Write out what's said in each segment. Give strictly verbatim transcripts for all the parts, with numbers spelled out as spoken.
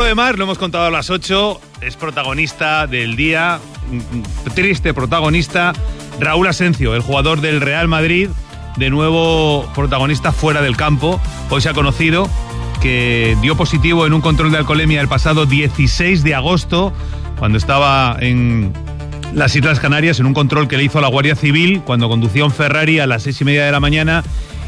de mar, lo hemos contado a las ocho, es protagonista del día, triste protagonista, Raúl Asencio, el jugador del Real Madrid, de nuevo protagonista fuera del campo. Hoy se ha conocido que dio positivo en un control de alcoholemia el pasado dieciséis de agosto, cuando estaba en las Islas Canarias, en un control que le hizo la Guardia Civil, cuando conducía un Ferrari a las seis y media de la mañana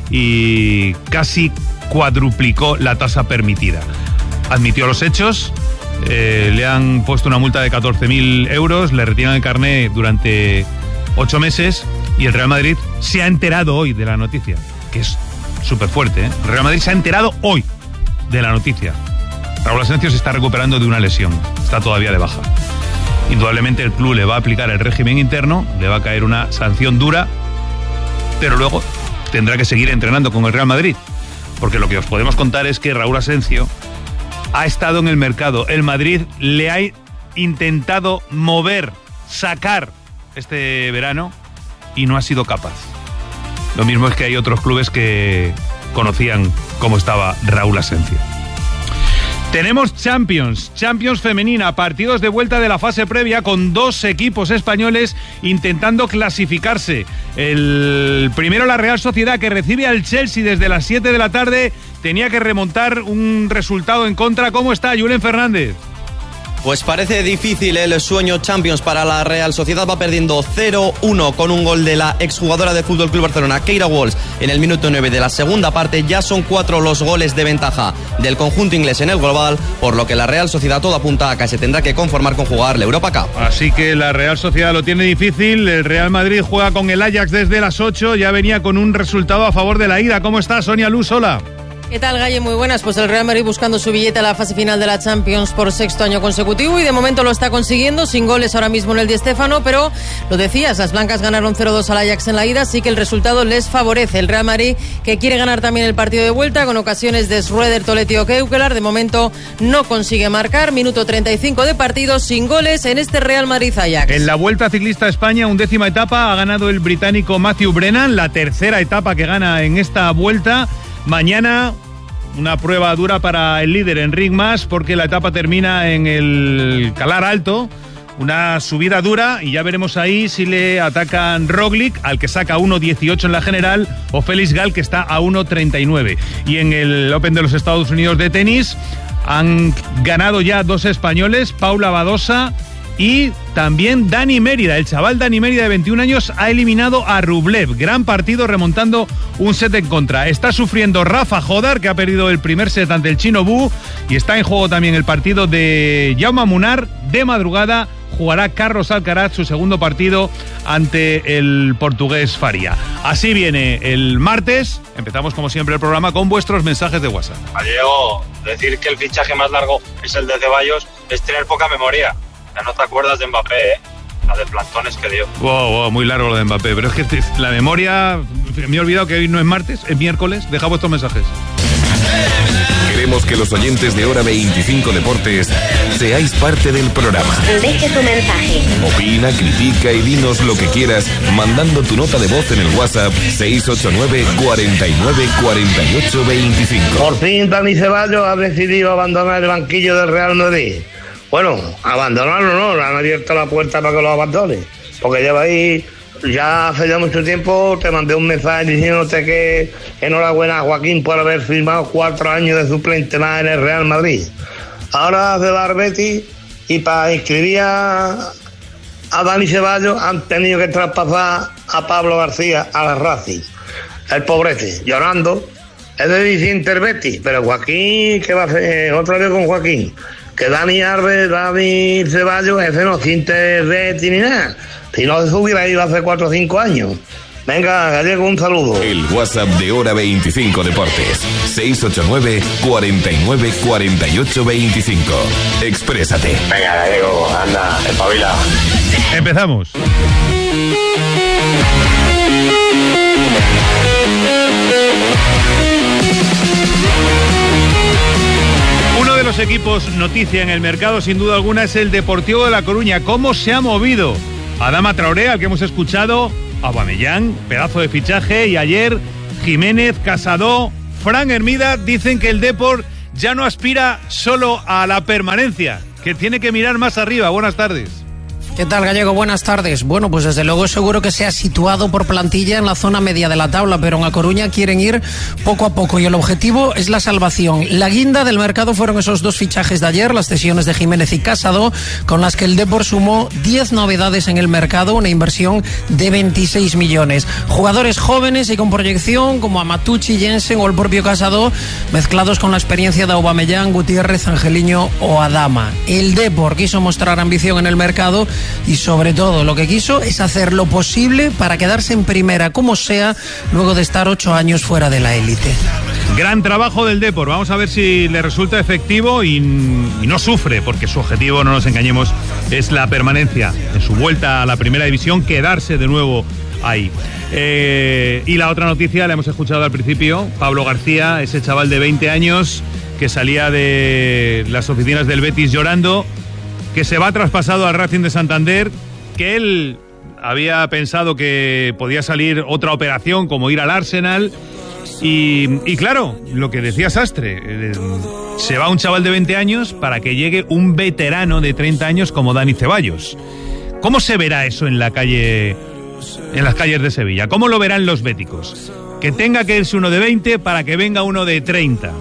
y casi cuadruplicó la tasa permitida. Admitió los hechos, eh, le han puesto una multa de catorce mil euros, le retiran el carné durante ocho meses y el Real Madrid se ha enterado hoy de la noticia, que es súper fuerte, ¿eh? El Real Madrid se ha enterado hoy de la noticia. Raúl Asencio se está recuperando de una lesión, está todavía de baja. Indudablemente el club le va a aplicar el régimen interno, le va a caer una sanción dura, pero luego tendrá que seguir entrenando con el Real Madrid, porque lo que os podemos contar es que Raúl Asencio ha estado en el mercado. El Madrid le ha intentado mover, sacar este verano y no ha sido capaz. Lo mismo es que hay otros clubes que conocían cómo estaba Raúl Asencio. Tenemos Champions, Champions femenina, partidos de vuelta de la fase previa con dos equipos españoles intentando clasificarse. El primero, la Real Sociedad, que recibe al Chelsea desde las siete de la tarde, tenía que remontar un resultado en contra. ¿Cómo está, Julen Fernández? Pues parece difícil el sueño Champions para la Real Sociedad. Va perdiendo cero uno con un gol de la exjugadora de F C Barcelona, Keira Walsh, en el minuto nueve de la segunda parte. Ya son cuatro los goles de ventaja del conjunto inglés en el global, por lo que la Real Sociedad todo apunta a que se tendrá que conformar con jugar la Europa Cup. Así que la Real Sociedad lo tiene difícil. El Real Madrid juega con el Ajax desde las ocho. Ya venía con un resultado a favor de la ida. ¿Cómo está, Sonia Luz? Hola. ¿Qué tal, Galle? Muy buenas. Pues el Real Madrid buscando su billete a la fase final de la Champions por sexto año consecutivo y de momento lo está consiguiendo, sin goles ahora mismo en el Di Stéfano, pero lo decías, las blancas ganaron cero dos al Ajax en la ida, así que el resultado les favorece. El Real Madrid, que quiere ganar también el partido de vuelta con ocasiones de Schröder, Toletti o Keukelar, de momento no consigue marcar. Minuto treinta y cinco de partido sin goles en este Real Madrid-Ajax. En la Vuelta Ciclista a España, undécima etapa, ha ganado el británico Matthew Brennan, la tercera etapa que gana en esta vuelta. Mañana una prueba dura para el líder Enric Mas, porque la etapa termina en el Calar Alto, una subida dura, y ya veremos ahí si le atacan Roglic, al que saca uno dieciocho en la general, o Félix Gall, que está a uno treinta y nueve. Y en el Open de los Estados Unidos de tenis han ganado ya dos españoles, Paula Badosa y también Dani Mérida. El chaval Dani Mérida, de veintiún años, ha eliminado a Rublev. Gran partido, remontando un set en contra. Está sufriendo Rafa Jodar, que ha perdido el primer set ante el chino Bu, y está en juego también el partido de Jaume Munar. De madrugada jugará Carlos Alcaraz su segundo partido ante el portugués Faria. Así viene el martes. Empezamos como siempre el programa con vuestros mensajes de WhatsApp. Gallego, decir que el fichaje más largo es el de Ceballos es tener poca memoria. Ya no te acuerdas de Mbappé, ¿eh? La de plantones que dio. Wow, wow, muy largo lo de Mbappé. Pero es que la memoria... Me he olvidado que hoy no es martes, es miércoles. Deja vuestros mensajes. Queremos que los oyentes de Hora veinticinco Deportes seáis parte del programa. Deje tu mensaje. Opina, critica y dinos lo que quieras, mandando tu nota de voz en el WhatsApp seis ocho nueve, cuarenta y nueve, cuarenta y ocho, veinticinco. Por fin Dani Ceballos ha decidido abandonar el banquillo del Real Madrid. Bueno, abandonarlo no, le han abierto la puerta para que lo abandone, porque lleva ahí, ya hace ya mucho tiempo te mandé un mensaje diciéndote que enhorabuena a Joaquín por haber firmado cuatro años de suplente más en el Real Madrid. Ahora se va al Betis y para inscribir a, a Dani Ceballos han tenido que traspasar a Pablo García a la Racing. El pobrete, llorando, es de Vicente Betis, pero Joaquín, ¿qué va a hacer? Otra vez con Joaquín. Que Dani Alves, Dani Ceballos, ese no siente Betis ni nada. Si no se hubiera ido hace cuatro o cinco años. Venga, Gallego, un saludo. El WhatsApp de Hora veinticinco Deportes, seis ocho nueve, cuarenta y nueve, cuarenta y ocho, veinticinco. Exprésate. Venga, Gallego, anda, espabila. Empezamos. Uno de los equipos noticia en el mercado, sin duda alguna, es el Deportivo de La Coruña. ¿Cómo se ha movido Adama Traoré, al que hemos escuchado, Aubameyang, pedazo de fichaje, y ayer Jiménez, Casado, Fran Hermida? Dicen que el Depor ya no aspira solo a la permanencia, que tiene que mirar más arriba. Buenas tardes. ¿Qué tal, Gallego? Buenas tardes. Bueno, pues desde luego seguro que se ha situado por plantilla en la zona media de la tabla, pero en A Coruña quieren ir poco a poco y el objetivo es la salvación. La guinda del mercado fueron esos dos fichajes de ayer, las cesiones de Jiménez y Casado, con las que el Depor sumó diez novedades en el mercado, una inversión de veintiséis millones. Jugadores jóvenes y con proyección como Amatucci, Jensen o el propio Casado, mezclados con la experiencia de Aubameyang, Gutiérrez, Angeliño o Adama. El Depor quiso mostrar ambición en el mercado y sobre todo lo que quiso es hacer lo posible para quedarse en primera como sea, luego de estar ocho años fuera de la élite. Gran trabajo del Depor, vamos a ver si le resulta efectivo y, y no sufre, porque su objetivo, no nos engañemos, es la permanencia en su vuelta a la primera división, quedarse de nuevo ahí. Eh, y la otra noticia la hemos escuchado al principio, Pablo García, ese chaval de veinte años que salía de las oficinas del Betis llorando, que se va traspasado al Racing de Santander, que él había pensado que podía salir otra operación como ir al Arsenal y, y claro, lo que decía Sastre, eh, se va un chaval de veinte años para que llegue un veterano de treinta años como Dani Ceballos. ¿Cómo se verá eso en la calle, en las calles de Sevilla? ¿Cómo lo verán los béticos? Que tenga que irse uno de veinte para que venga uno de treinta.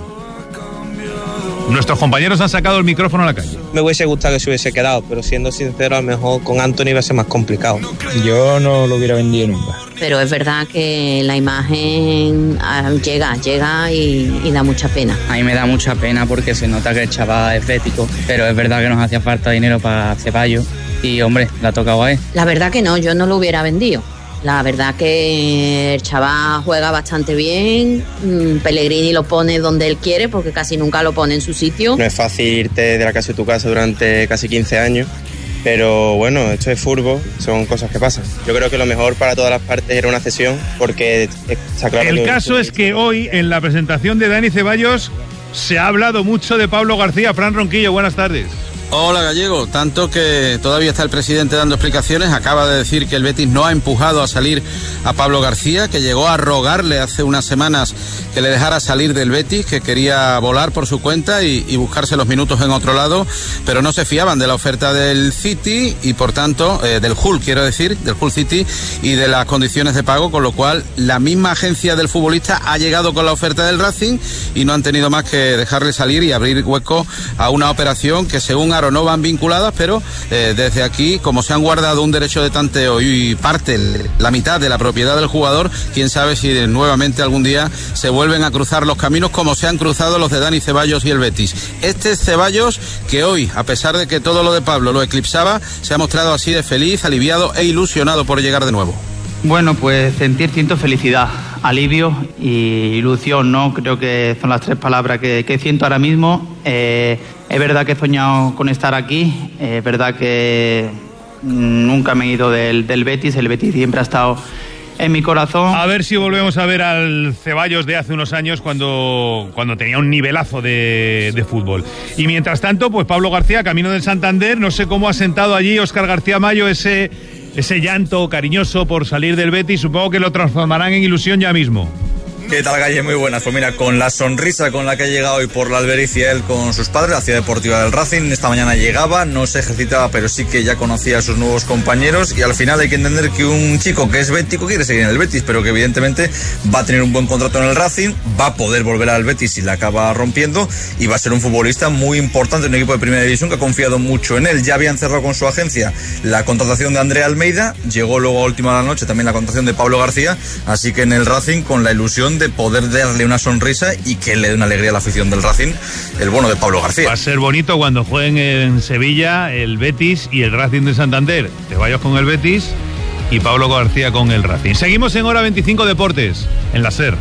Nuestros compañeros han sacado el micrófono a la calle. Me hubiese gustado que se hubiese quedado, pero siendo sincero, a lo mejor con Anthony iba a ser más complicado. Yo no lo hubiera vendido nunca. Pero es verdad que la imagen llega, llega y, y da mucha pena. A mí me da mucha pena porque se nota que el chaval es bético, pero es verdad que nos hacía falta dinero para Ceballos y, hombre, le ha tocado a él. La verdad que no, yo no lo hubiera vendido. La verdad que el chaval juega bastante bien, Pellegrini lo pone donde él quiere porque casi nunca lo pone en su sitio. No es fácil irte de la casa de tu casa durante casi quince años, pero bueno, esto es fútbol, son cosas que pasan. Yo creo que lo mejor para todas las partes era una cesión porque está claro. El caso es que hoy en la presentación de Dani Ceballos se ha hablado mucho de Pablo García. Fran Ronquillo, buenas tardes. Hola, Gallego, tanto que todavía está el presidente dando explicaciones, acaba de decir que el Betis no ha empujado a salir a Pablo García, que llegó a rogarle hace unas semanas que le dejara salir del Betis, que quería volar por su cuenta y, y buscarse los minutos en otro lado, pero no se fiaban de la oferta del City y por tanto, eh, del Hull quiero decir, del Hull City y de las condiciones de pago, con lo cual la misma agencia del futbolista ha llegado con la oferta del Racing y no han tenido más que dejarle salir y abrir hueco a una operación que según no van vinculadas, pero eh, desde aquí, como se han guardado un derecho de tanteo y parte la mitad de la propiedad del jugador, quién sabe si nuevamente algún día se vuelven a cruzar los caminos como se han cruzado los de Dani Ceballos y el Betis. Este es Ceballos que hoy, a pesar de que todo lo de Pablo lo eclipsaba, se ha mostrado así de feliz, aliviado e ilusionado por llegar de nuevo. Bueno, pues sentir siento felicidad, alivio y ilusión, ¿no? Creo que son las tres palabras que, que siento ahora mismo. Eh, es verdad que he soñado con estar aquí, eh, es verdad que nunca me he ido del, del Betis, el Betis siempre ha estado en mi corazón. A ver si volvemos a ver al Ceballos de hace unos años cuando, cuando tenía un nivelazo de, de fútbol. Y mientras tanto, pues Pablo García, camino del Santander, no sé cómo ha sentado allí Óscar García Mayo ese... ese llanto cariñoso por salir del Betis, supongo que lo transformarán en ilusión ya mismo. ¿Qué tal, Galle? Muy buenas. Pues mira, con la sonrisa con la que ha llegado hoy por la Albericia él con sus padres, la ciudad deportiva del Racing, esta mañana llegaba, no se ejercitaba, pero sí que ya conocía a sus nuevos compañeros y al final hay que entender que un chico que es bético quiere seguir en el Betis, pero que evidentemente va a tener un buen contrato en el Racing, va a poder volver al Betis si la acaba rompiendo y va a ser un futbolista muy importante en un equipo de primera división que ha confiado mucho en él. Ya habían cerrado con su agencia la contratación de Andrea Almeida, llegó luego a última de la noche también la contratación de Pablo García, así que en el Racing con la ilusión de poder darle una sonrisa y que le dé una alegría a la afición del Racing, el bono de Pablo García. Va a ser bonito cuando jueguen en Sevilla el Betis y el Racing de Santander. Ceballos con el Betis y Pablo García con el Racing. Seguimos en Hora veinticinco Deportes, en la SER.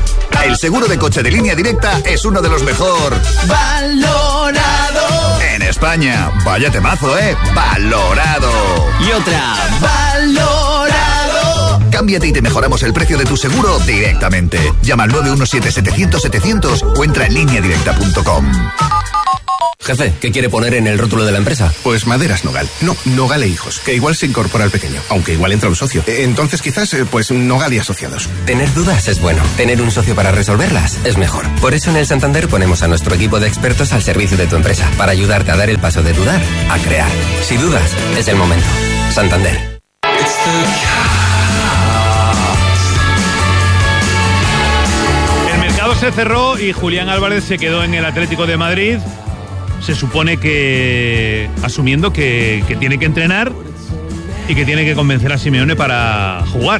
El seguro de coche de Línea Directa es uno de los mejor valorado en España. Vaya temazo, ¿eh? Valorado. Y otra. Valorado. Cámbiate y te mejoramos el precio de tu seguro directamente. Llama al nueve uno siete, setecientos, setecientos o entra en línea directa punto com. Jefe, ¿qué quiere poner en el rótulo de la empresa? Pues Maderas Nogal. No, Nogal e Hijos, que igual se incorpora el pequeño, aunque igual entra un socio. Entonces quizás, pues Nogal y Asociados. Tener dudas es bueno. Tener un socio para resolverlas es mejor. Por eso en el Santander ponemos a nuestro equipo de expertos al servicio de tu empresa, para ayudarte a dar el paso de dudar a crear. Si dudas, es el momento. Santander. El mercado se cerró y Julián Álvarez se quedó en el Atlético de Madrid. Se supone que asumiendo que, que tiene que entrenar y que tiene que convencer a Simeone para jugar.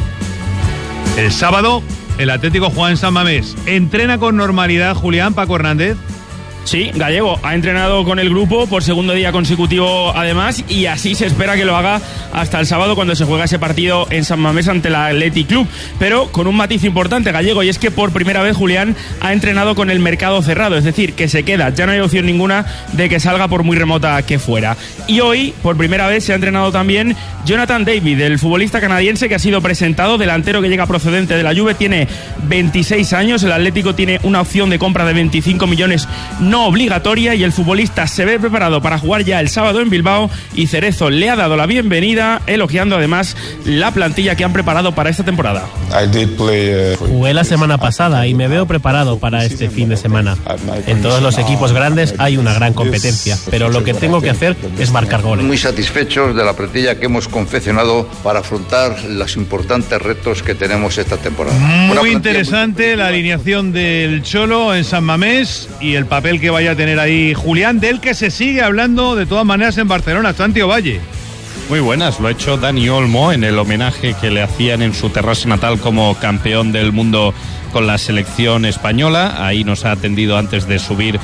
El sábado el Atlético juega en San Mamés. ¿Entrena con normalidad Julián, Paco Hernández? Sí, Gallego ha entrenado con el grupo por segundo día consecutivo además, y así se espera que lo haga hasta el sábado cuando se juega ese partido en San Mamés ante el Athletic Club, pero con un matiz importante, Gallego, y es que por primera vez Julián ha entrenado con el mercado cerrado, es decir, que se queda, ya no hay opción ninguna de que salga por muy remota que fuera. Y hoy, por primera vez, se ha entrenado también Jonathan David, el futbolista canadiense que ha sido presentado, delantero que llega procedente de la Juve, tiene veintiséis años, el Atlético tiene una opción de compra de veinticinco millones no obligatoria, y el futbolista se ve preparado para jugar ya el sábado en Bilbao, y Cerezo le ha dado la bienvenida, elogiando además la plantilla que han preparado para esta temporada. Jugué la semana pasada y me veo preparado para este fin de semana. En todos los equipos grandes hay una gran competencia, pero lo que tengo que hacer es marcar goles. Muy satisfechos de la plantilla que hemos confeccionado para afrontar los importantes retos que tenemos esta temporada. Muy interesante muy... la alineación del Cholo en San Mamés y el papel que vaya a tener ahí Julián, del que se sigue hablando de todas maneras en Barcelona. Santi Ovalle. Muy buenas, lo ha hecho Dani Olmo en el homenaje que le hacían en su terraza natal como campeón del mundo con la selección española. Ahí nos ha atendido antes de subir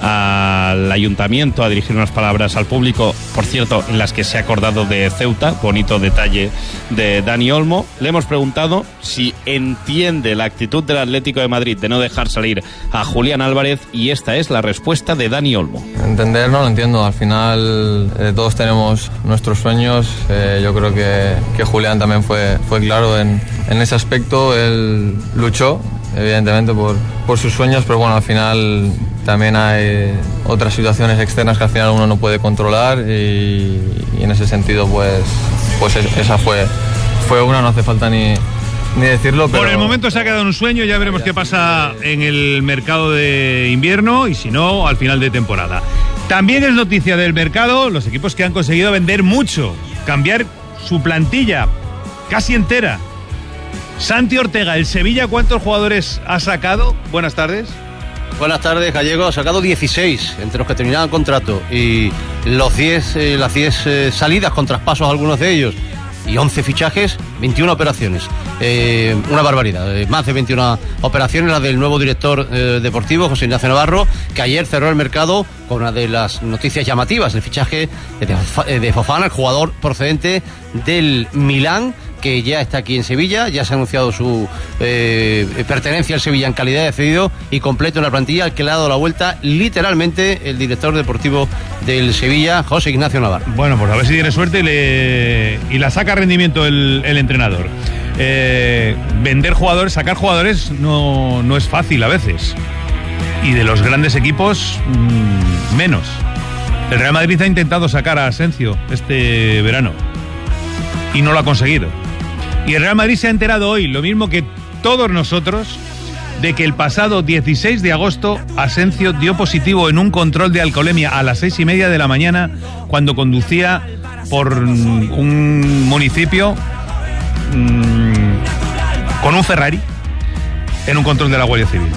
al ayuntamiento a dirigir unas palabras al público, por cierto, en las que se ha acordado de Ceuta, bonito detalle de Dani Olmo. Le hemos preguntado si entiende la actitud del Atlético de Madrid de no dejar salir a Julián Álvarez, y esta es la respuesta de Dani Olmo. Entender no lo entiendo, al final eh, todos tenemos nuestros sueños, eh, yo creo que, que Julián también fue, fue claro en, en ese aspecto, él luchó evidentemente por, por sus sueños, pero bueno, al final también hay otras situaciones externas que al final uno no puede controlar, y, y en ese sentido pues, pues esa fue, fue una, no hace falta ni, ni decirlo. Pero... Por el momento se ha quedado un sueño, ya veremos qué pasa en el mercado de invierno y si no, al final de temporada. También es noticia del mercado los equipos que han conseguido vender mucho, cambiar su plantilla casi entera. Santi Ortega, el Sevilla, ¿cuántos jugadores ha sacado? Buenas tardes. Buenas tardes, Gallego. Ha sacado dieciséis, entre los que terminaban contrato, y los diez, eh, las diez eh, salidas con traspasos, algunos de ellos, y once fichajes, veintiuna operaciones. Eh, una barbaridad, eh, más de veintiuna operaciones, las del nuevo director eh, deportivo, José Ignacio Navarro, que ayer cerró el mercado con una de las noticias llamativas, el fichaje de, de Fofana, el jugador procedente del Milán, que ya está aquí en Sevilla, ya se ha anunciado su eh, pertenencia al Sevilla en calidad de cedido y completo en la plantilla, al que le ha dado la vuelta literalmente el director deportivo del Sevilla, José Ignacio Navarro. Bueno, pues a ver si tiene suerte y, le, y la saca rendimiento el, el entrenador. Eh, vender jugadores, sacar jugadores no, no es fácil a veces, y de los grandes equipos mmm, menos. El Real Madrid ha intentado sacar a Asensio este verano y no lo ha conseguido. Y el Real Madrid se ha enterado hoy, lo mismo que todos nosotros, de que el pasado dieciséis de agosto Asensio dio positivo en un control de alcoholemia a las seis y media de la mañana cuando conducía por un municipio mmm, con un Ferrari en un control de la Guardia Civil.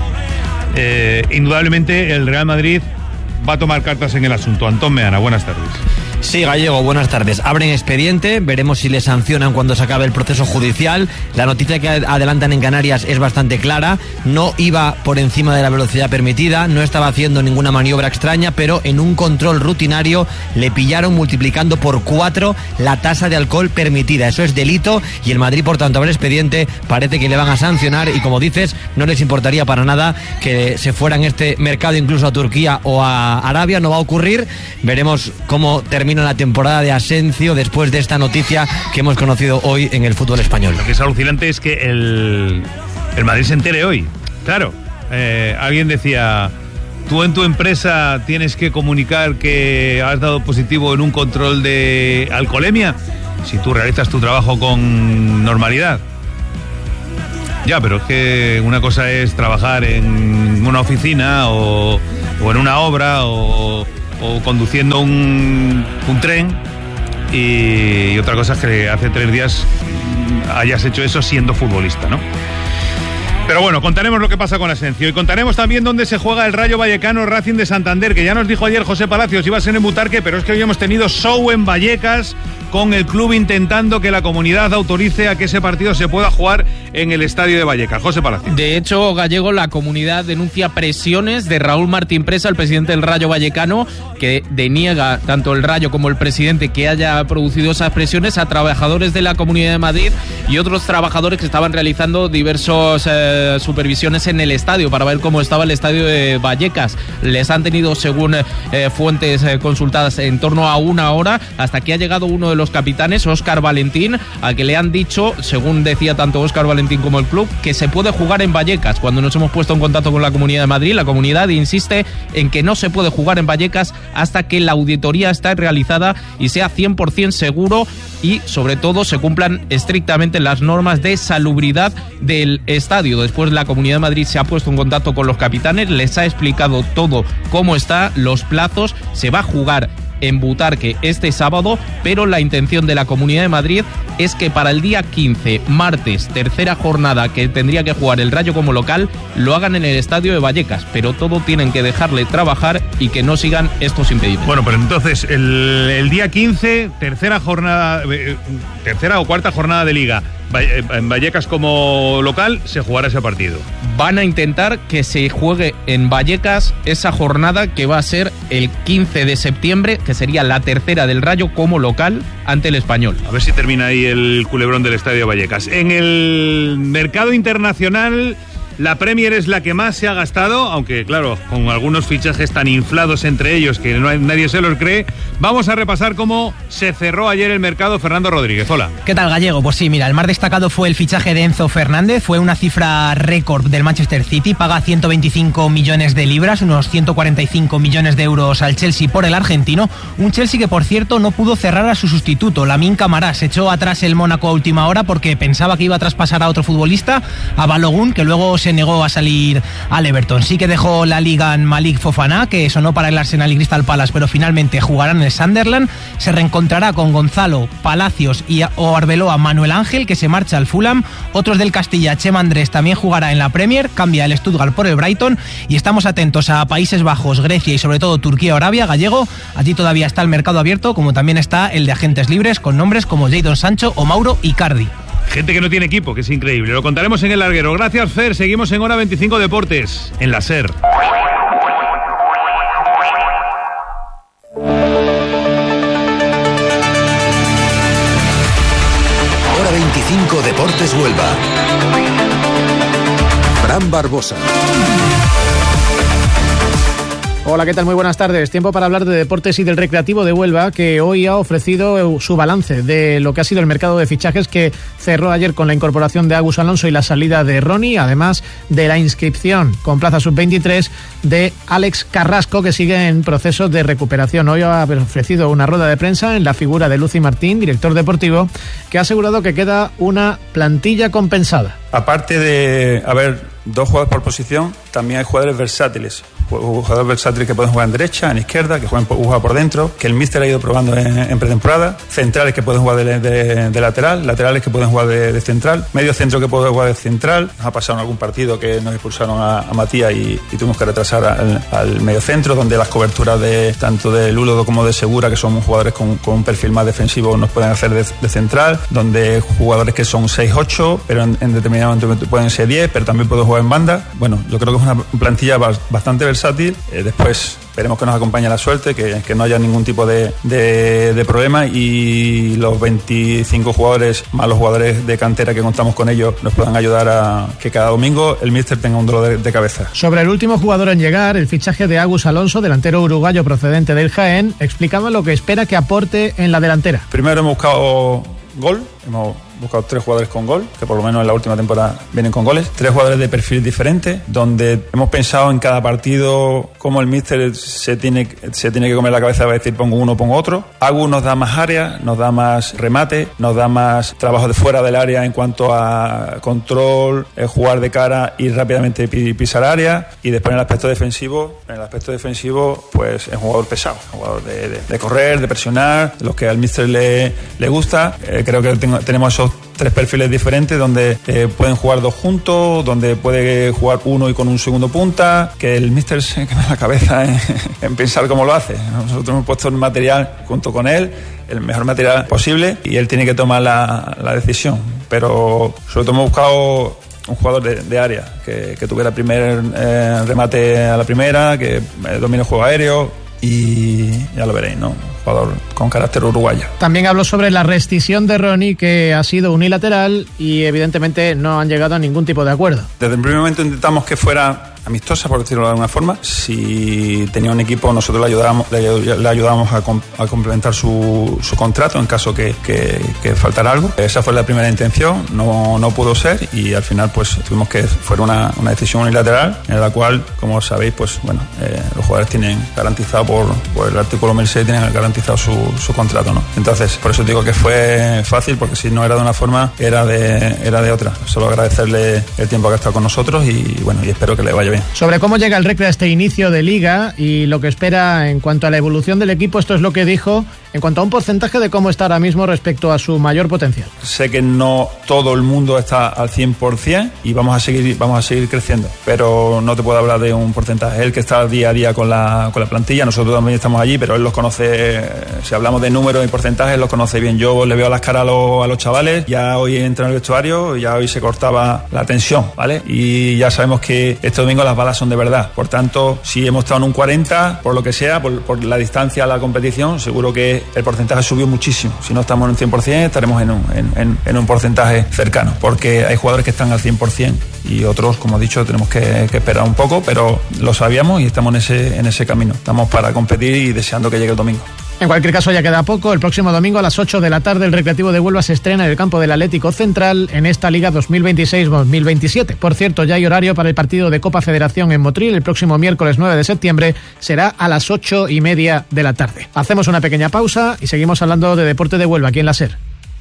Eh, indudablemente el Real Madrid va a tomar cartas en el asunto. Antón Meana, buenas tardes. Sí, Gallego, buenas tardes. Abren expediente, veremos si le sancionan cuando se acabe el proceso judicial. La noticia que adelantan en Canarias es bastante clara. No iba por encima de la velocidad permitida, no estaba haciendo ninguna maniobra extraña, pero en un control rutinario le pillaron multiplicando por cuatro la tasa de alcohol permitida. Eso es delito, y el Madrid, por tanto, abre expediente. Parece que le van a sancionar y, como dices, no les importaría para nada que se fuera en este mercado incluso a Turquía o a Arabia. No va a ocurrir. Veremos cómo termina la temporada de Asensio después de esta noticia que hemos conocido hoy en el fútbol español. Lo que es alucinante es que el, el Madrid se entere hoy. Claro, eh, alguien decía, tú en tu empresa tienes que comunicar que has dado positivo en un control de alcoholemia si tú realizas tu trabajo con normalidad. Ya, pero es que una cosa es trabajar en una oficina o, o en una obra o, o conduciendo un, un tren y, y otra cosa es que hace tres días hayas hecho eso siendo futbolista, ¿no? Pero bueno, contaremos lo que pasa con Asensio y contaremos también dónde se juega el Rayo Vallecano Racing de Santander, que ya nos dijo ayer José Palacios, iba a ser en Butarque, pero es que hoy hemos tenido show en Vallecas con el club intentando que la comunidad autorice a que ese partido se pueda jugar en el estadio de Vallecas. José Palacios. De hecho, Gallego, la comunidad denuncia presiones de Raúl Martín Presa, el presidente del Rayo Vallecano, que deniega tanto el Rayo como el presidente que haya producido esas presiones a trabajadores de la Comunidad de Madrid y otros trabajadores que estaban realizando diversos eh, supervisiones en el estadio para ver cómo estaba el estadio de Vallecas. Les han tenido, según eh, fuentes eh, consultadas, en torno a una hora, hasta que ha llegado uno de los capitanes, Óscar Valentín, al que le han dicho, según decía tanto Óscar Valentín como el club, que se puede jugar en Vallecas. Cuando nos hemos puesto en contacto con la Comunidad de Madrid, la comunidad insiste en que no se puede jugar en Vallecas hasta que la auditoría esté realizada y sea cien por ciento seguro y, sobre todo, se cumplan estrictamente las normas de salubridad del estadio. Después la Comunidad de Madrid se ha puesto en contacto con los capitanes, les ha explicado todo cómo está, los plazos, se va a jugar en Butarque este sábado, pero la intención de la Comunidad de Madrid es que para el día quince, martes, tercera jornada que tendría que jugar el Rayo como local, lo hagan en el estadio de Vallecas, pero todo tienen que dejarle trabajar y que no sigan estos impedimentos. Bueno, pero entonces el, el día quince, tercera jornada, eh, tercera o cuarta jornada de Liga, en Vallecas como local, se jugará ese partido. Van a intentar que se juegue en Vallecas esa jornada que va a ser el quince de septiembre, que sería la tercera del Rayo como local ante el Español. A ver si termina ahí el culebrón del Estadio Vallecas. En el mercado internacional, la Premier es la que más se ha gastado, aunque claro, con algunos fichajes tan inflados entre ellos que no hay, nadie se los cree. Vamos a repasar cómo se cerró ayer el mercado. Fernando Rodríguez, hola. ¿Qué tal, Gallego? Pues sí, mira, el más destacado fue el fichaje de Enzo Fernández, fue una cifra récord del Manchester City, paga ciento veinticinco millones de libras, unos ciento cuarenta y cinco millones de euros al Chelsea por el argentino, un Chelsea que por cierto no pudo cerrar a su sustituto, Lamine Camara, se echó atrás el Mónaco a última hora porque pensaba que iba a traspasar a otro futbolista, a Balogun, que luego se negó a salir al Everton. Sí que dejó la liga en Malik Fofana, que sonó para el Arsenal y Crystal Palace, pero finalmente jugarán en el Sunderland. Se reencontrará con Gonzalo, Palacios y o Arbeloa Manuel Ángel, que se marcha al Fulham. Otros del Castilla, Chema Andrés, también jugará en la Premier, cambia el Stuttgart por el Brighton, y estamos atentos a Países Bajos, Grecia y sobre todo Turquía o Arabia. Gallego, allí todavía está el mercado abierto, como también está el de agentes libres con nombres como Jadon Sancho o Mauro Icardi. Gente que no tiene equipo, que es increíble. Lo contaremos en El Larguero. Gracias, Fer. Seguimos en Hora veinticinco Deportes, en la SER. Hora veinticinco Deportes Huelva. Fran Barbosa. Hola, ¿qué tal? Muy buenas tardes. Tiempo para hablar de deportes y del Recreativo de Huelva, que hoy ha ofrecido su balance de lo que ha sido el mercado de fichajes, que cerró ayer con la incorporación de Agus Alonso y la salida de Ronnie, además de la inscripción con plaza sub veintitrés de Alex Carrasco, que sigue en proceso de recuperación. Hoy ha ofrecido una rueda de prensa en la figura de Lucy Martín, director deportivo, que ha asegurado que queda una plantilla compensada. Aparte de haber dos jugadores por posición, también hay jugadores versátiles. Jugadores versátiles que pueden jugar en derecha, en izquierda, que pueden jugar por dentro, que el míster ha ido probando en, en pretemporada, centrales que pueden jugar de, de, de lateral, laterales que pueden jugar de, de central, medio centro que puede jugar de central. Nos ha pasado en algún partido que nos expulsaron a, a Matías y, y tuvimos que retrasar al, al medio centro, donde las coberturas de tanto de Lulo como de Segura, que son jugadores con, con un perfil más defensivo, nos pueden hacer de, de central, donde jugadores que son seis ocho, pero en, en determinado momento pueden ser diez, pero también pueden jugar en banda. Bueno, yo creo que es una plantilla bastante versátil. Eh, después esperemos que nos acompañe la suerte, que, que no haya ningún tipo de, de, de problema y los veinticinco jugadores más los jugadores de cantera que contamos con ellos nos puedan ayudar a que cada domingo el míster tenga un dolor de, de cabeza. Sobre el último jugador en llegar, el fichaje de Agus Alonso, delantero uruguayo procedente del Jaén, explicaba lo que espera que aporte en la delantera. Primero hemos buscado gol, hemos buscado tres jugadores con gol, que por lo menos en la última temporada vienen con goles, tres jugadores de perfiles diferentes, donde hemos pensado en cada partido cómo el míster se tiene, se tiene que comer la cabeza, va a decir pongo uno, pongo otro. Agu nos da más área, nos da más remate, nos da más trabajo de fuera del área en cuanto a control, eh, jugar de cara y rápidamente pisar área, y después en el aspecto defensivo, en el aspecto defensivo pues es un jugador pesado, un jugador de, de, de correr, de presionar, los que al míster le, le gusta. Eh, creo que tengo, tenemos esos tres perfiles diferentes donde eh, pueden jugar dos juntos, donde puede jugar uno y con un segundo punta, que el míster se quema la cabeza en, en pensar cómo lo hace. Nosotros hemos puesto el material junto con él, el mejor material posible, y él tiene que tomar la, la decisión, pero sobre todo hemos buscado un jugador de, de área, que, que tuviera primer eh, remate a la primera, que eh, domine el juego aéreo, y ya lo veréis, ¿no? Jugador con carácter uruguayo. También habló sobre la rescisión de Ronnie, que ha sido unilateral y evidentemente no han llegado a ningún tipo de acuerdo. Desde el primer momento intentamos que fuera amistosa, por decirlo de alguna forma. Si tenía un equipo, nosotros le ayudábamos, le, le ayudábamos a, com, a complementar su, su contrato en caso que, que, que faltara algo. Esa fue la primera intención, no, no pudo ser, y al final pues tuvimos que fuera una, una decisión unilateral, en la cual, como sabéis, pues bueno, eh, los jugadores tienen garantizado por, por el artículo mil seis, tienen garantizado su, su contrato, ¿no? Entonces, por eso digo que fue fácil, porque si no era de una forma, era de, era de otra. Solo agradecerle el tiempo que ha estado con nosotros, y bueno, y espero que le vaya bien. Sobre cómo llega el Recre a este inicio de liga y lo que espera en cuanto a la evolución del equipo, esto es lo que dijo en cuanto a un porcentaje de cómo está ahora mismo respecto a su mayor potencial. Sé que no todo el mundo está al cien por ciento y vamos a seguir vamos a seguir creciendo, pero no te puedo hablar de un porcentaje. Él que está día a día con la, con la plantilla, nosotros también estamos allí, pero él los conoce, si hablamos de números y porcentajes, los conoce bien. Yo le veo las caras a los, a los chavales, ya hoy entra en el vestuario, ya hoy se cortaba la tensión, ¿vale? Y ya sabemos que este domingo las balas son de verdad. Por tanto, si hemos estado en un cuarenta, por lo que sea, por, por la distancia a la competición, seguro que el porcentaje subió muchísimo. Si no estamos en un cien por ciento, estaremos en un, en, en, en un porcentaje cercano, porque hay jugadores que están al cien por ciento y otros, como he dicho, tenemos que, que esperar un poco, pero lo sabíamos y estamos en ese, en ese camino. Estamos para competir y deseando que llegue el domingo. En cualquier caso, ya queda poco. El próximo domingo a las ocho de la tarde el Recreativo de Huelva se estrena en el campo del Atlético Central en esta Liga dos mil veintiséis dos mil veintisiete. Por cierto, ya hay horario para el partido de Copa Federación en Motril. El próximo miércoles nueve de septiembre será a las ocho y media de la tarde. Hacemos una pequeña pausa y seguimos hablando de deporte de Huelva aquí en la SER.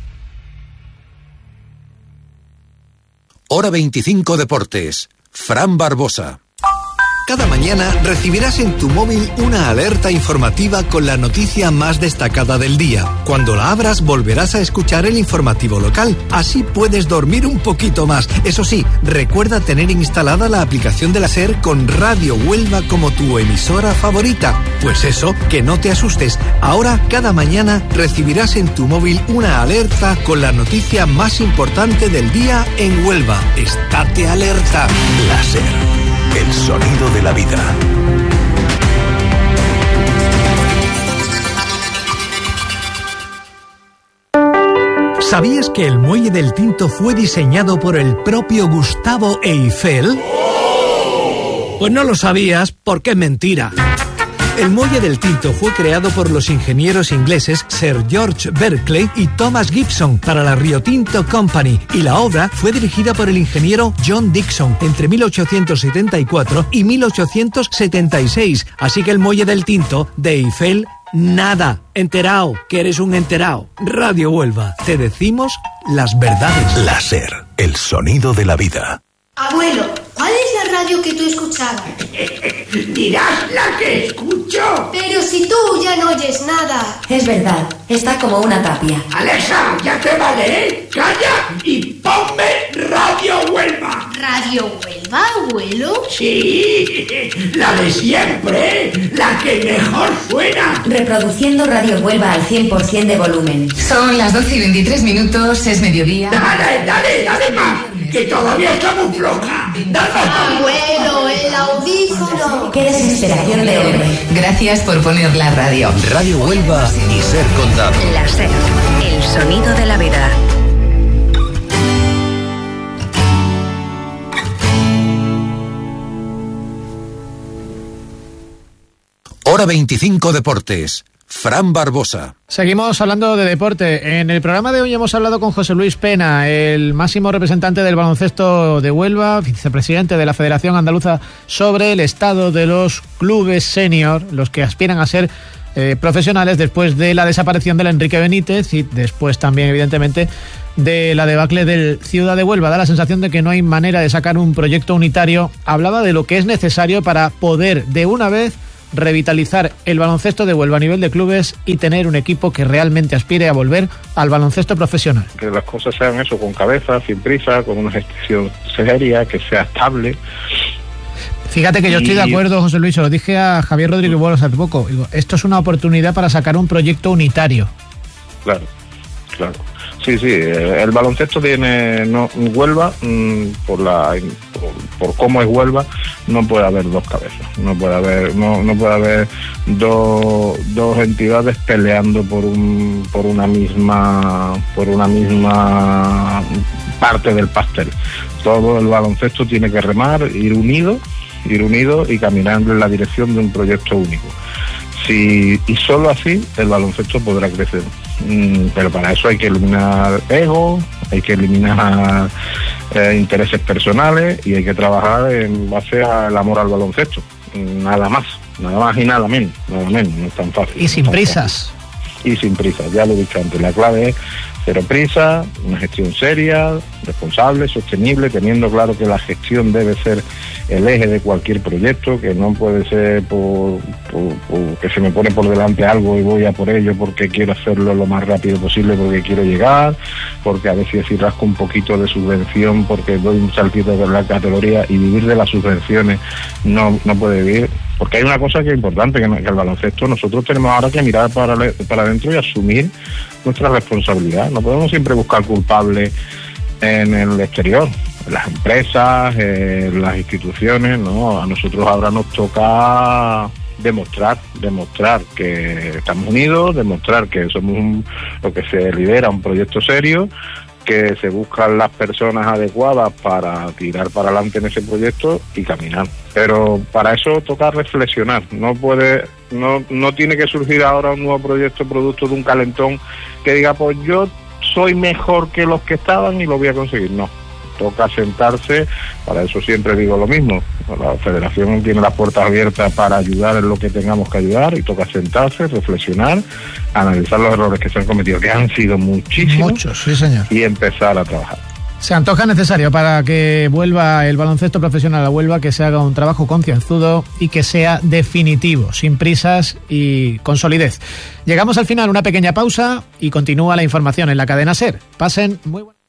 Hora veinticinco Deportes. Fran Barbosa. Cada mañana recibirás en tu móvil una alerta informativa con la noticia más destacada del día. Cuando la abras volverás a escuchar el informativo local. Así puedes dormir un poquito más. Eso sí, recuerda tener instalada la aplicación de la SER con Radio Huelva como tu emisora favorita. Pues eso, que no te asustes. Ahora, cada mañana recibirás en tu móvil una alerta con la noticia más importante del día en Huelva. Estate alerta. La SER. El sonido de la vida. ¿Sabías que el Muelle del Tinto fue diseñado por el propio Gustavo Eiffel? Pues no lo sabías porque es mentira. El Muelle del Tinto fue creado por los ingenieros ingleses Sir George Berkeley y Thomas Gibson para la Rio Tinto Company, y la obra fue dirigida por el ingeniero John Dixon entre mil ochocientos setenta y cuatro y mil ochocientos setenta y seis. Así que el Muelle del Tinto de Eiffel, nada. Enterao, que eres un enterao. Radio Huelva, te decimos las verdades. La SER, el sonido de la vida. Abuelo, ¿cuál es la radio que tú escuchabas? Dirás la que escucho. Pero si tú ya no oyes nada. Es verdad, está como una tapia. Alexa, ya te vale, ¿eh? Calla y ponme Radio Huelva. ¿Radio Huelva, abuelo? Sí, la de siempre, la que mejor suena. Reproduciendo Radio Huelva al cien por ciento de volumen. Son las doce y veintitrés minutos, es mediodía. Dale, dale, dale más, que todavía está muy floja. Dale. Abuelo, el audífono. Qué desesperación de hombre. Gracias por poner la radio. Radio Huelva y Ser Condado. La SER, el sonido de la vida. Hora veinticinco Deportes. Fran Barbosa. Seguimos hablando de deporte. En el programa de hoy hemos hablado con José Luis Pena, el máximo representante del baloncesto de Huelva, vicepresidente de la Federación Andaluza, sobre el estado de los clubes senior, los que aspiran a ser eh, profesionales después de la desaparición del Enrique Benítez y después también, evidentemente, de la debacle del Ciudad de Huelva. Da la sensación de que no hay manera de sacar un proyecto unitario. Hablaba de lo que es necesario para poder de una vez revitalizar el baloncesto de Huelva a nivel de clubes y tener un equipo que realmente aspire a volver al baloncesto profesional. Que las cosas sean eso, con cabeza, sin prisa, con una gestión seria, que sea estable. Fíjate que yo estoy de acuerdo, José Luis, se lo dije a Javier Rodríguez Bolos hace poco. Digo, esto es una oportunidad para sacar un proyecto unitario. Claro, claro. Sí, sí, el baloncesto tiene no, Huelva, mmm, por la por, por cómo es Huelva, no puede haber dos cabezas, no puede haber no, no puede haber dos, dos entidades peleando por un por una misma por una misma parte del pastel. Todo el baloncesto tiene que remar, ir unido, ir unido y caminando en la dirección de un proyecto único. Sí, y solo así el baloncesto podrá crecer. Mm, pero para eso hay que eliminar ego, hay que eliminar eh, intereses personales y hay que trabajar en base al amor al baloncesto. Nada más, nada más y nada menos, nada menos, no es tan fácil. Y sin prisas. Y sin prisas, ya lo he dicho antes, la clave es cero prisa, una gestión seria, responsable, sostenible, teniendo claro que la gestión debe ser el eje de cualquier proyecto, que no puede ser por, por, por que se me pone por delante algo y voy a por ello porque quiero hacerlo lo más rápido posible, porque quiero llegar, porque a veces si rasco un poquito de subvención, porque doy un saltito de la categoría y vivir de las subvenciones no, no puede vivir. Porque hay una cosa que es importante, que, que el baloncesto nosotros tenemos ahora que mirar para, para adentro y asumir nuestra responsabilidad. No podemos siempre buscar culpables en el exterior, en las empresas, en las instituciones, ¿no? A nosotros ahora nos toca demostrar, demostrar que estamos unidos, demostrar que somos un, lo que se lidera un proyecto serio, que se buscan las personas adecuadas para tirar para adelante en ese proyecto y caminar. Pero para eso toca reflexionar. No puede, no, no tiene que surgir ahora un nuevo proyecto producto de un calentón que diga, pues yo soy mejor que los que estaban y lo voy a conseguir. No. Toca sentarse, para eso siempre digo lo mismo, la federación tiene las puertas abiertas para ayudar en lo que tengamos que ayudar y toca sentarse, reflexionar, analizar los errores que se han cometido, que han sido muchísimos, muchos, sí señor, y empezar a trabajar. Se antoja necesario para que vuelva el baloncesto profesional a Huelva, que se haga un trabajo concienzudo y que sea definitivo, sin prisas y con solidez. Llegamos al final, una pequeña pausa y continúa la información en la cadena SER. Pasen muy buenas.